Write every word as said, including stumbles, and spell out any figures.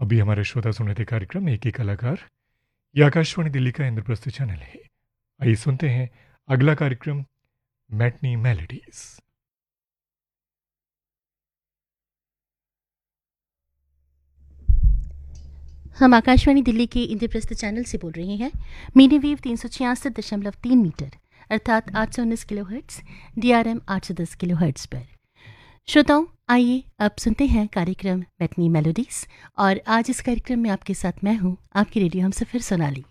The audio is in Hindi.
अभी हमारे श्रोता सुन रहे थे कार्यक्रम एक ही कलाकार। ये आकाशवाणी दिल्ली का इंद्रप्रस्थ चैनल है। आइए सुनते हैं अगला कार्यक्रम मैटनी मेलोडीज। हम आकाशवाणी दिल्ली के इंद्रप्रस्थ चैनल से बोल रहे हैं। मीडियम वेव तीन सौ छियासठ दशमलव तीन मीटर अर्थात आठ सौ उन्नीस kilo hertz, D R M आठ सौ दस किलो हर्ट्स पर। श्रोताओं, आइए अब सुनते हैं कार्यक्रम मैटनी मेलोडीज। और आज इस कार्यक्रम में आपके साथ मैं हूँ, आपकी रेडियो हमसफर सोनाली।